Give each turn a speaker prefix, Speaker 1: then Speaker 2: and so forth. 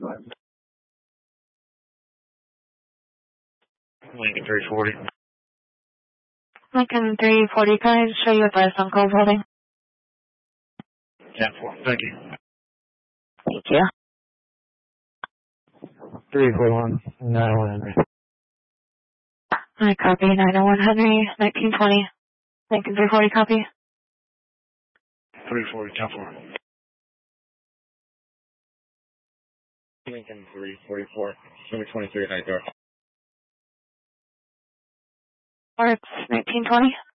Speaker 1: Lincoln 340.
Speaker 2: Lincoln 340, can I show you advice on cold holding?
Speaker 1: 10-4, thank you.
Speaker 2: Thank you.
Speaker 1: 341, 901 Henry.
Speaker 2: I copy 901 Henry, 1920. Lincoln 340, copy.
Speaker 1: 340, 10-4. Lincoln 344, 723 at night door.
Speaker 2: Or it's 1920.